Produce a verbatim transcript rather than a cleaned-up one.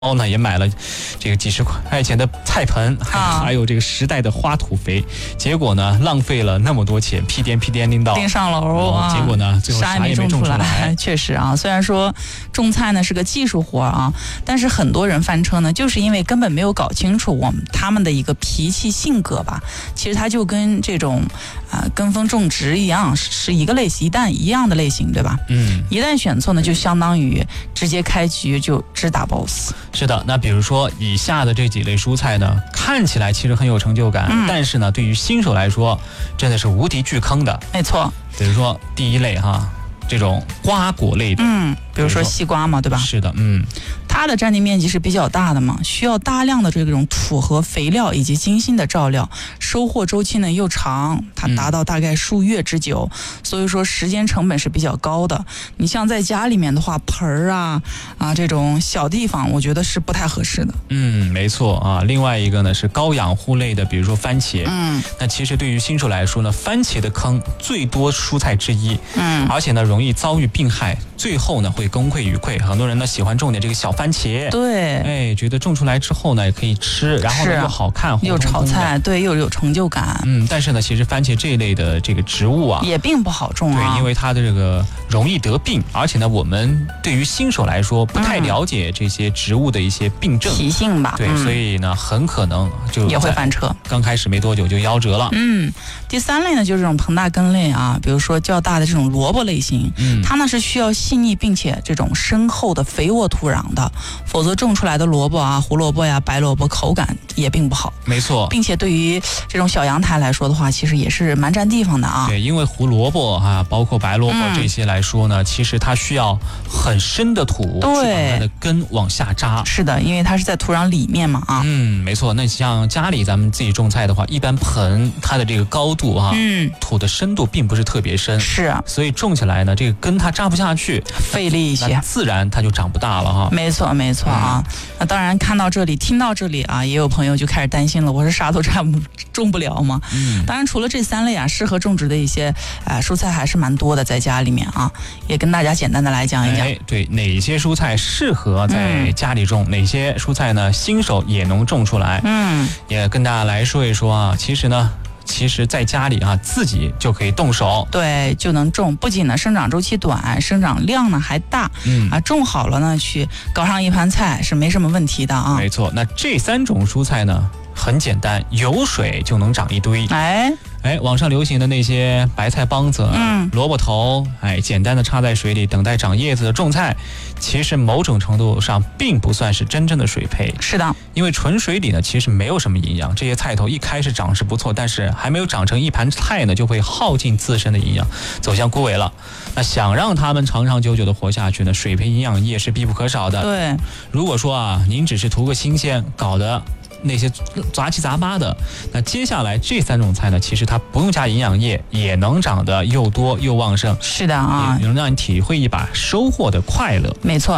包呢也买了这个几十块钱的菜盆，还、啊、还有这个十袋的花土肥，结果呢浪费了那么多钱，屁颠屁颠拎到拎上楼啊， 结果呢最后啥也没种出来。 出来确实啊，虽然说种菜呢是个技术活啊，但是很多人翻车呢，就是因为根本没有搞清楚我们他们的一个脾气性格吧。其实它就跟这种啊、呃、跟风种植一样，是一个类型，一旦一样的类型，对吧？ 嗯， 一旦选错呢，就相当于直接开局就只打 boss。 是的，那比如说以下的这几类蔬菜呢，看起来其实很有成就感，嗯、但是呢，对于新手来说，真的是无敌巨坑的。 没错， 比如说第一类哈，这种瓜果类的， 嗯，比如说西瓜嘛，对吧？ 是的，嗯。 它的占地面积是比较大的嘛，需要大量的这种土和肥料以及精心的照料，收获周期呢又长，它达到大概数月之久，嗯、所以说时间成本是比较高的。你像在家里面的话，盆儿啊啊这种小地方，我觉得是不太合适的。 嗯，没错啊。另外一个呢是高养护类的，比如说番茄。嗯，那其实对于新手来说呢，番茄的坑最多蔬菜之一。嗯，而且呢容易遭遇病害，最后呢会功亏一篑。很多人呢喜欢种点这个小番茄， 对， 哎，觉得种出来之后呢也可以吃，然后呢又好看， 又炒菜，对，又有成就感。 嗯，但是呢，其实番茄这一类的这个植物啊， 也并不好种啊。 对，因为它的这个容易得病，而且呢，我们对于新手来说不太了解这些植物的一些病症、 习性吧。 对，嗯、所以呢，很可能就也会翻车。 刚开始没多久就夭折了。 嗯，第三类呢，就是这种膨大根类啊，比如说较大的这种萝卜类型，嗯，它呢是需要细腻并且这种深厚的肥沃土壤的。否则种出来的萝卜啊，胡萝卜呀、白萝卜口感也并不好。 没错， 并且对于这种小阳台来说的话，其实也是蛮占地方的啊。 对，因为胡萝卜啊，包括白萝卜这些来说呢，嗯、其实它需要很深的土， 对， 把它的根往下扎。 是的，因为它是在土壤里面嘛啊。 嗯，没错。那像家里咱们自己种菜的话，一般盆它的这个高度啊，嗯，土的深度并不是特别深， 是啊， 所以种起来呢，这个根它扎不下去， 费力一些， 自然它就长不大了哈。 没错，没错。啊，那当然，看到这里，听到这里啊，也有朋友就开始担心了。我说啥都种不种不了吗？嗯，当然，除了这三类啊，适合种植的一些啊、呃、蔬菜还是蛮多的，在家里面啊，也跟大家简单的来讲一讲。 哎，对，哪些蔬菜适合在家里种？嗯、哪些蔬菜呢？新手也能种出来？嗯，也跟大家来说一说啊。其实呢。其实在家里啊，自己就可以动手， 对，就能种。不仅呢生长周期短，生长量呢还大，嗯啊，种好了呢，去搞上一盘菜是没什么问题的啊。 没错，那这三种蔬菜呢，很简单，有水就能长一堆。 哎。 哎，网上流行的那些白菜帮子、嗯、萝卜头，哎，简单的插在水里等待长叶子的种菜，其实某种程度上并不算是真正的水培。 是的， 因为纯水里呢，其实没有什么营养。这些菜头一开始长是不错，但是还没有长成一盘菜呢，就会耗尽自身的营养，走向枯萎了。那想让它们长长久久的活下去呢，水培营养液是必不可少的。 对， 如果说啊，您只是图个新鲜，搞得那些杂七杂八的，那接下来这三种菜呢，其实它不用加营养液，也能长得又多又旺盛。 是的啊， 也能让你体会一把收获的快乐。 没错。